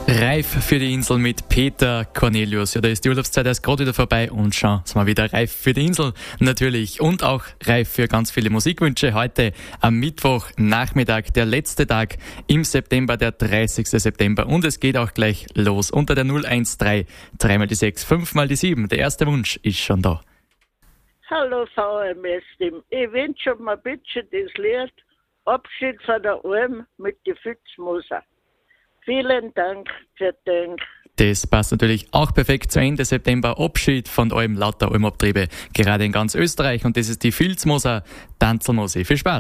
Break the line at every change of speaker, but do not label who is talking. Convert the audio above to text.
Reif für die Insel mit Peter Cornelius. Ja, da ist die Urlaubszeit erst gerade wieder vorbei und schon sind wir wieder reif für die Insel natürlich und auch reif für ganz viele Musikwünsche. Heute am Mittwochnachmittag, der letzte Tag im September, der 30. September, und es geht auch gleich los unter der 013 3 mal die 6 5 mal die 7. Der erste Wunsch ist schon da.
Hallo VMS-Team, ich wünsche mir bitte das Lied Abschied von der Alm mit die Füchsmoser. Vielen Dank für den.
Das passt natürlich auch perfekt zu Ende September. Abschied von allem lauter Almabtriebe, gerade in ganz Österreich. Und das ist die Filzmoser Tanzelmusik. Viel Spaß!